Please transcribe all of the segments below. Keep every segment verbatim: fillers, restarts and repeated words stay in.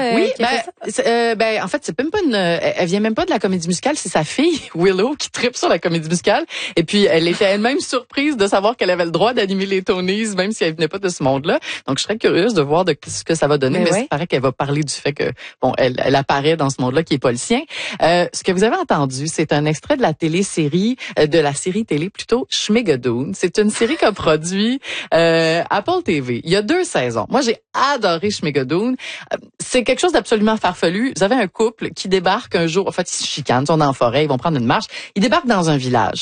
Euh, oui, qui a ben, fait ça? euh, ben, en fait, c'est même pas une, elle vient même pas de la comédie musicale, c'est sa fille, Willow, qui tripe sur la comédie musicale. Et puis, elle était elle-même surprise de savoir qu'elle avait le droit d'animer les Tonys, même si elle venait pas de ce monde-là. Donc, je serais curieuse de voir de ce que ça va donner, mais, mais mais ouais. il paraît qu'elle va parler du fait que, bon, elle, elle apparaît dans ce monde-là qui est pas le sien. Euh, ce que vous avez entendu, c'est un extrait de la télésérie, euh, de la série télé plutôt, Schmigadoon. C'est une série qu'a produit euh, Apple T V. Il y a deux saisons. Moi, j'ai adoré Schmigadoon. Euh, c'est quelque chose d'absolument farfelu. Vous avez un couple qui débarque un jour, en fait, ils se chicanent, ils sont dans la forêt, ils vont prendre une marche. Ils débarquent dans un village.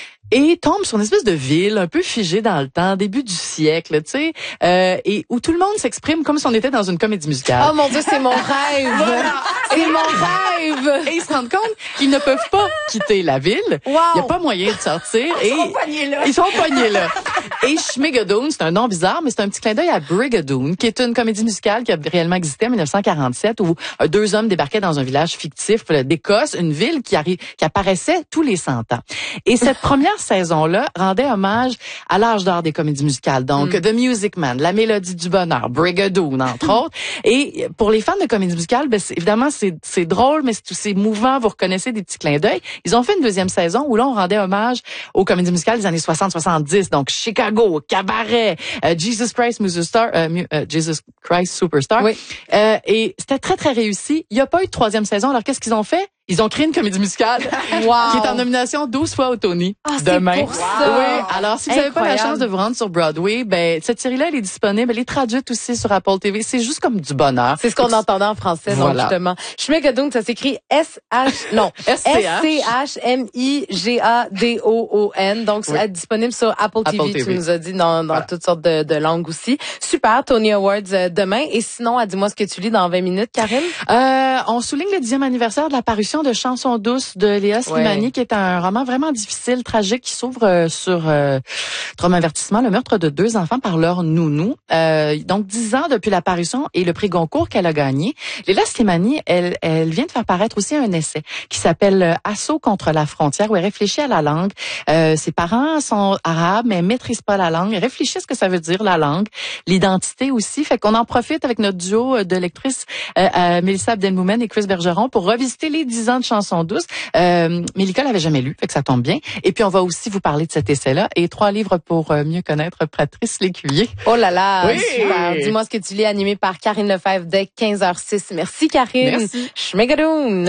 Et tombe sur une espèce de ville un peu figée dans le temps, début du siècle, tu sais, euh, et où tout le monde s'exprime comme si on était dans une comédie musicale. Oh mon Dieu, c'est mon rêve! Voilà. C'est mon rêve! Et ils se rendent compte qu'ils ne peuvent pas quitter la ville. Wow. Il n'y a pas moyen de sortir. Ils et sont pognés là. Ils sont pognés là. Et Schmigadoon, c'est un nom bizarre, mais c'est un petit clin d'œil à Brigadoon, qui est une comédie musicale qui a réellement existé en dix-neuf cent quarante-sept, où deux hommes débarquaient dans un village fictif d'Écosse, une ville qui, arri- qui apparaissait tous les cent ans. Et cette première saison-là rendait hommage à l'âge d'or des comédies musicales. Donc, mm. The Music Man, La Mélodie du Bonheur, Brigadoon, entre autres. Et pour les fans de comédies musicales, ben, c'est, évidemment, c'est, c'est drôle, mais c'est, c'est mouvant. Vous reconnaissez des petits clins d'œil. Ils ont fait une deuxième saison où là, on rendait hommage aux comédies musicales des années soixante soixante-dix. Donc, Chicago, Cabaret, euh, Jesus Christ Superstar, euh, euh, Jesus Christ Superstar. Oui. Euh, et c'était très, très réussi. Il n'y a pas eu de troisième saison. Alors, qu'est-ce qu'ils ont fait? Ils ont créé une comédie musicale wow. qui est en nomination douze fois au Tony ah, demain. C'est pour ça. Oui. Alors, si vous n'avez pas la chance de vous rendre sur Broadway, ben cette série-là, elle est disponible. Elle est traduite aussi sur Apple T V. C'est juste comme du bonheur. C'est ce qu'on entendait en français, voilà. donc justement. Schmigadoon, ça s'écrit S H non S C H M I G A D O O N. Donc, oui. C'est disponible sur Apple, Apple T V. T V. Tu nous as dit dans, dans voilà. toutes sortes de, de langues aussi. Super, Tony Awards euh, demain. Et sinon, dis-moi ce que tu lis dans vingt minutes, Karine. Euh, on souligne le dixième anniversaire de la parution de Chansons douces de Léa Slimani, ouais. qui est un roman vraiment difficile, tragique, qui s'ouvre euh, sur euh, trauma avertissement, le meurtre de deux enfants par leur nounou. Euh, donc, dix ans depuis la parution et le prix Goncourt qu'elle a gagné. Léa Slimani, elle, elle vient de faire paraître aussi un essai qui s'appelle Assaut contre la frontière, où elle réfléchit à la langue. Euh, ses parents sont arabes, mais elle maîtrise pas la langue. Elle réfléchit à ce que ça veut dire, la langue, l'identité aussi. Fait qu'on en profite avec notre duo de lectrices euh, euh, Mélissa Abdelmoumen et Chris Bergeron pour revisiter les dix ans de Chansons douces. Euh, Mélika l'avait jamais lu, fait que ça tombe bien. Et puis, on va aussi vous parler de cet essai-là et trois livres pour euh, mieux connaître Patrice Lécuyer. Oh là là, oui. Super. Dis-moi ce que tu lis, animé par Karine Lefebvre dès quinze heures six. Merci, Karine. Merci. Schmigadoon.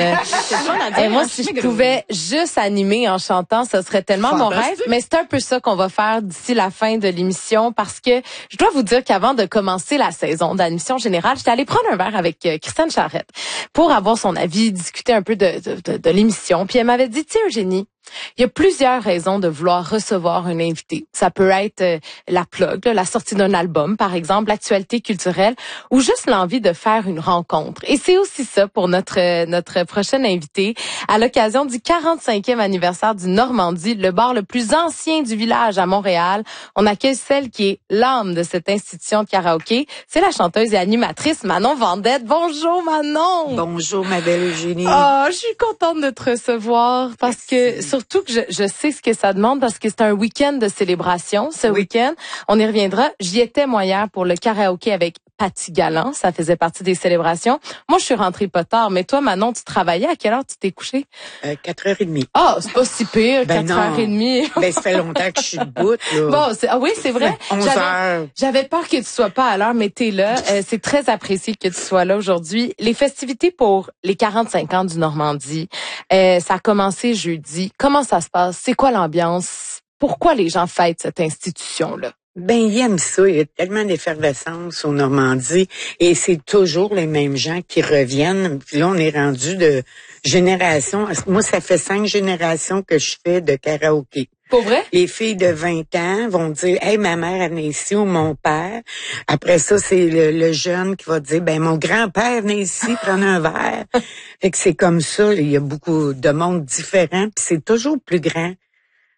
Et moi, si je pouvais juste animer en chantant, ce serait tellement Fantastique. Mon rêve. Mais c'est un peu ça qu'on va faire d'ici la fin de l'émission parce que je dois vous dire qu'avant de commencer la saison d'admission générale, j'étais allée prendre un verre avec euh, Christiane Charrette pour avoir son avis, discuter un peu de, de, de, de l'émission. Puis elle m'avait dit, tu sais, Eugénie, il y a plusieurs raisons de vouloir recevoir un invité. Ça peut être euh, la plug, là, la sortie d'un album, par exemple, l'actualité culturelle, ou juste l'envie de faire une rencontre. Et c'est aussi ça pour notre euh, notre prochaine invité. À l'occasion du quarante-cinquième anniversaire du Normandie, le bar le plus ancien du village à Montréal, on accueille celle qui est l'âme de cette institution de karaoké. C'est la chanteuse et animatrice Manon Vendette. Bonjour Manon! Bonjour ma belle Eugénie. Oh, je suis contente de te recevoir parce que surtout que je, je sais ce que ça demande parce que c'est un week-end de célébration. Ce oui. week-end, on y reviendra. J'y étais moi hier pour le karaoké avec Patty Galland. Ça faisait partie des célébrations. Moi, je suis rentrée pas tard. Mais toi, Manon, tu travaillais. À quelle heure tu t'es couchée? Euh, quatre heures trente. Ah, oh, c'est pas si pire, ben quatre heures trente. Ben, ça fait longtemps que je suis debout, là. Bon, c'est, ah oui, c'est vrai. onze heures. J'avais peur que tu sois pas à l'heure, mais t'es là. Euh, c'est très apprécié que tu sois là aujourd'hui. Les festivités pour les quarante-cinq ans du Normandie, euh, ça a commencé jeudi. Comment ça se passe? C'est quoi l'ambiance? Pourquoi les gens fêtent cette institution-là? Ben, ils aiment ça. Il y a tellement d'effervescence au Normandie et c'est toujours les mêmes gens qui reviennent. Puis là, on est rendu de génération. Moi, ça fait cinq générations que je fais de karaoké. Pour vrai? Les filles de vingt ans vont dire, hey, ma mère elle venait ici ou mon père. Après ça, c'est le, le jeune qui va dire, ben, mon grand-père venait ici prendre un verre. Fait que c'est comme ça. Il y a beaucoup de monde différent puis c'est toujours plus grand.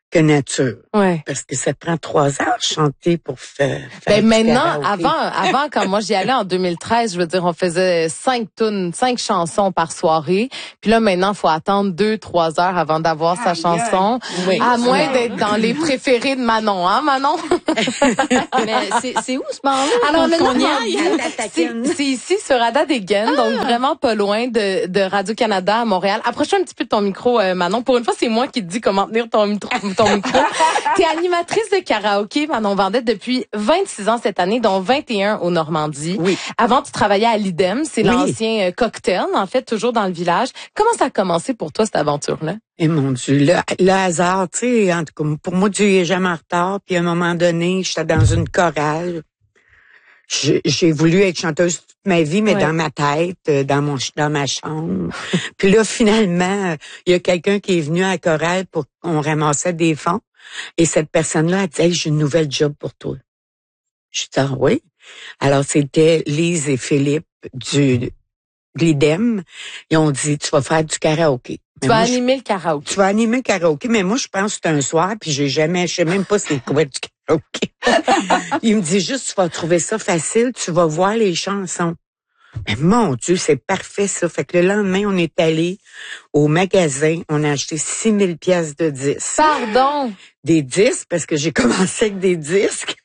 que nature. Ouais. Parce que ça prend trois heures chanter pour faire. Ben maintenant, avant, avant quand moi j'y allais en deux mille treize, je veux dire, on faisait cinq tunes, cinq chansons par soirée. Puis là maintenant, faut attendre deux, trois heures avant d'avoir sa chanson. Oui. À moins d'être dans les préférés de Manon, hein, Manon? Mais c'est, c'est où ce bar-là? Alors qu'on maintenant, y aille? c'est, c'est ici sur Ada Degen, ah. donc vraiment pas loin de, de Radio-Canada à Montréal. Approche-toi un petit peu de ton micro, euh, Manon. Pour une fois, c'est moi qui te dis comment tenir ton, micro, ton micro. T'es animatrice de karaoké, Manon Vendette, depuis vingt-six ans cette année, dont vingt et un au Normandie. Oui. Avant, tu travaillais à l'Idem, c'est oui. l'ancien cocktail, en fait, toujours dans le village. Comment ça a commencé pour toi, cette aventure-là? Et mon Dieu, le, le hasard, tu sais, en tout cas, pour moi, Dieu est jamais en retard. Puis à un moment donné, j'étais dans une chorale. J'ai, j'ai voulu être chanteuse toute ma vie, mais ouais. dans ma tête, dans mon dans ma chambre. Puis là, finalement, il y a quelqu'un qui est venu à la chorale pour qu'on ramassait des fonds. Et cette personne-là a dit, hey, j'ai une nouvelle job pour toi. Je dis, ah oui. Alors, c'était Lise et Philippe du de l'Idem. Ils ont dit, tu vas faire du karaoké. Tu vas animer le karaoké. Tu vas animer le karaoké, mais moi, je pense que c'est un soir, puis j'ai jamais, je sais même pas c'est quoi du karaoké. Il me dit juste, tu vas trouver ça facile, tu vas voir les chansons. Mais mon Dieu, c'est parfait, ça. Fait que le lendemain, on est allé au magasin, on a acheté six mille piastres de disques. Pardon? Des disques, parce que j'ai commencé avec des disques.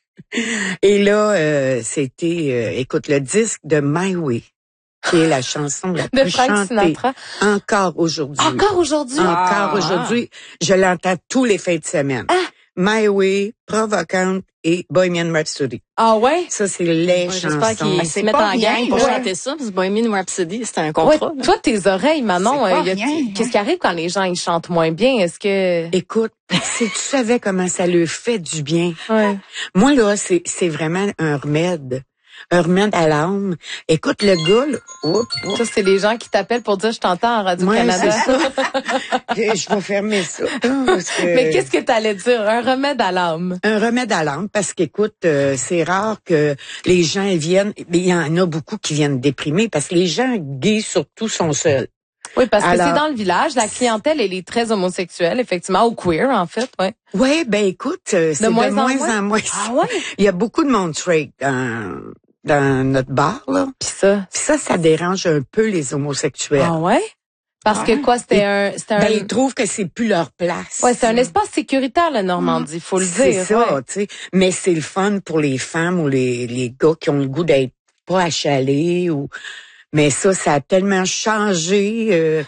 Et là, euh, c'était, euh, écoute, le disque de My Way, qui est la chanson la de plus Frank chantée Sinatra. Encore aujourd'hui. Encore aujourd'hui? Encore ah. aujourd'hui. Je l'entends tous les fins de semaine. Ah. My Way, Provocante et Bohemian Rhapsody. Ah ouais? Ça, c'est les ouais, chansons. J'espère qu'ils se mettent en gang pour ouais. chanter ça, parce que Bohemian Rhapsody, c'est un contrat. Ouais, toi, tes oreilles, Manon, euh, y a, rien, qu'est-ce hein? qui arrive quand les gens ils chantent moins bien? Est-ce que... Écoute, si tu savais comment ça leur fait du bien. Ouais. Moi, là, c'est, c'est vraiment un remède. Un remède à l'âme. Écoute, le gars, là, oup, oup. Ça, c'est les gens qui t'appellent pour dire « Je t'entends en Radio-Canada. Ouais, » c'est ça. Je vais fermer ça. Parce que... Mais qu'est-ce que t'allais dire? Un remède à l'âme. Un remède à l'âme, parce qu'écoute, euh, c'est rare que les gens viennent... Mais il y en a beaucoup qui viennent déprimés, parce que les gens gays, surtout, sont seuls. Oui, parce Alors, que c'est dans le village, la clientèle, elle est très homosexuelle, effectivement, ou queer, en fait, ouais. Oui, ben écoute, c'est de, de moins, moins en moins. En moins. Ah ouais? Il y a beaucoup de monde straight dans... dans notre bar, là. Pis ça? Pis ça, ça dérange un peu les homosexuels. Ah ouais? Parce ah. que quoi, c'était un... C'était ben, un... ils trouvent que c'est plus leur place. Ouais, c'est un espace sécuritaire, la Normandie, faut le c'est dire. C'est ça, ouais. tu sais. Mais c'est le fun pour les femmes ou les, les gars qui ont le goût d'être pas achalés ou... Mais ça, ça a tellement changé. Euh...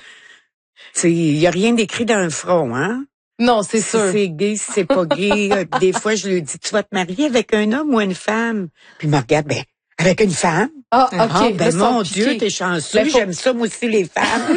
Tu sais, il y a rien d'écrit dans le front, hein? Non, c'est si sûr. Si c'est gay, si c'est pas gay. Des fois, je lui dis, tu vas te marier avec un homme ou une femme? Puis il me regarde, ben... Avec une femme? Ah, OK. Ah, ben, là, mon Dieu, t'es chanceux. Ben, faut... J'aime ça, moi aussi, les femmes.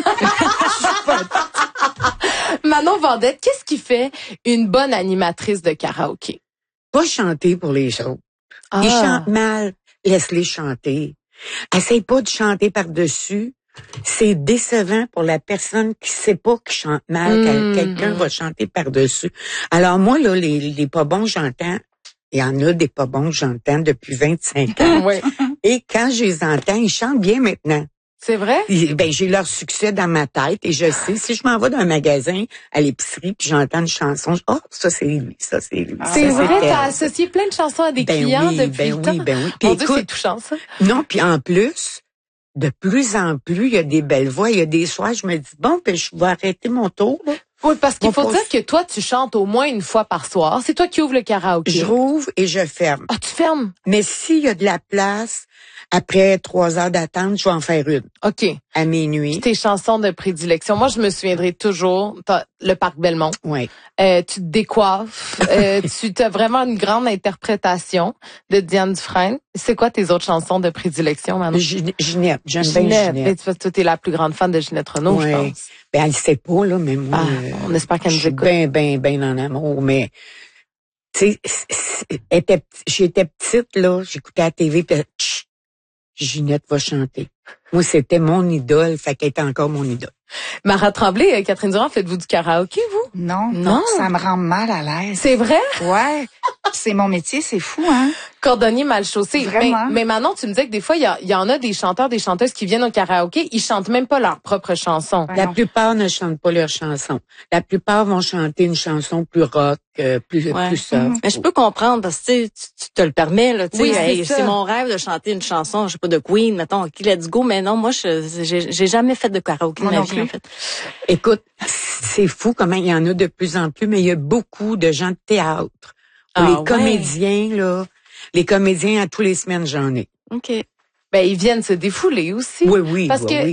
Manon Vendette, qu'est-ce qui fait une bonne animatrice de karaoké? Pas chanter pour les autres. Ah. Ils chantent mal. Laisse-les chanter. Essaye pas de chanter par-dessus. C'est décevant pour la personne qui sait pas qu'il chante mal, mmh. quelqu'un va chanter par-dessus. Alors, moi, là, les, les pas bons, j'entends. Il y en a des pas bons, j'entends depuis vingt-cinq ans. Oui. Et quand je les entends, ils chantent bien maintenant. C'est vrai? Ben, j'ai leur succès dans ma tête et je sais, si je m'en vais dans un magasin, à l'épicerie, puis j'entends une chanson, je, oh, ça c'est lui, ça c'est lui. Ah, c'est vrai, t'as associé plein de chansons à des ben clients oui, depuis ben le oui, temps. Ben oui, ben Mon oui. Dieu, c'est touchant, ça. Non, puis en plus, de plus en plus, il y a des belles voix, il y a des soirs, je me dis, bon, ben, je vais arrêter mon tour, là. Oui, parce qu'il faut bon, dire que toi, tu chantes au moins une fois par soir. C'est toi qui ouvres le karaoké. Je rouvre et je ferme. Ah, tu fermes? Mais s'il y a de la place, après trois heures d'attente, je vais en faire une. OK. À minuit. Tes chansons de prédilection. Moi, je me souviendrai toujours, le Parc Belmont. Oui. Euh, tu te décoiffes. euh, tu as vraiment une grande interprétation de Diane Dufresne. C'est quoi tes autres chansons de prédilection, Manon? Ginette. J'aime bien Ginette. Ginette. Mais tu es la plus grande fan de Ginette Renault, oui. je pense. Ben, elle sait pas, là, mais moi. Ah, euh, on espère qu'elle nous écoute. Ben, ben, ben en amour, mais, tu sais, j'étais petite, là, j'écoutais la T V, pis, tch, Ginette va chanter. Moi, c'était mon idole, fait qu'elle était encore mon idole. Mara Tremblay, Catherine Durand, faites-vous du karaoké, vous? Non, non, non, ça me rend mal à l'aise. C'est vrai? Ouais. C'est mon métier, c'est fou, hein? Cordonnier mal chaussé. Vraiment. Mais, mais Manon, tu me disais que des fois, il y, a, il y en a des chanteurs, des chanteuses qui viennent au karaoké, ils chantent même pas leur propre chanson. Ben La non. plupart ne chantent pas leurs chansons. La plupart vont chanter une chanson plus rock, euh, plus ouais. plus soft. Mm-hmm. Mais je peux comprendre parce que tu, tu te le permets là, tu sais, oui, hey, c'est mon rêve de chanter une chanson, je sais pas de Queen, mettons, OK, let's go, mais non, moi je j'ai, j'ai jamais fait de karaoké de ma vie en fait. Écoute, c'est fou comment il y en a de plus en plus, mais il y a beaucoup de gens de théâtre. Ah, les ouais. comédiens là, les comédiens à tous les semaines j'en ai. OK. Ben ils viennent se défouler aussi. Oui oui. Parce oui, que oui.